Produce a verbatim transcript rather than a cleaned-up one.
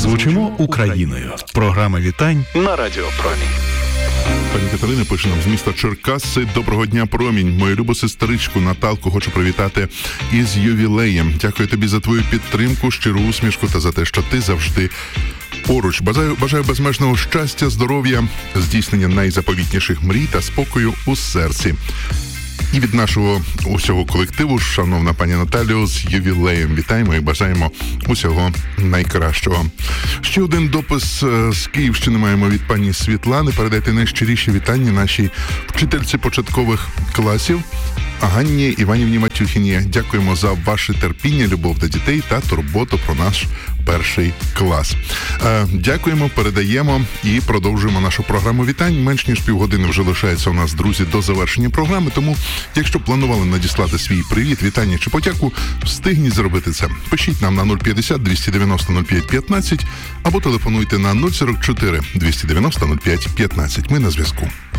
Звучимо Україною. Програма вітань на Радіо Промінь. Пані Катерина пише нам з міста Черкаси. Доброго дня, Промінь. Мою любу сестричку Наталку хочу привітати із ювілеєм. Дякую тобі за твою підтримку, щиру усмішку та за те, що ти завжди поруч. Бажаю, бажаю безмежного щастя, здоров'я, здійснення найзаповітніших мрій та спокою у серці. І від нашого усього колективу, шановна пані Наталію, з ювілеєм вітаємо і бажаємо усього найкращого. Ще один допис з Київщини маємо від пані Світлани. Передайте найщиріші вітання нашій вчительці початкових класів Ганні Іванівні Матюхіні. Дякуємо за ваше терпіння, любов до дітей та турботу про наш перший клас. Дякуємо, передаємо і продовжуємо нашу програму вітань. Менш ніж півгодини вже лишається у нас, друзі, до завершення програми, тому якщо планували надіслати свій привіт, вітання чи подяку, встигніть зробити це. Пишіть нам на нуль п'ятдесят двісті дев'яносто нуль п'ять п'ятнадцять або телефонуйте на нуль сорок чотири двісті дев'яносто нуль п'ять п'ятнадцять. Ми на зв'язку.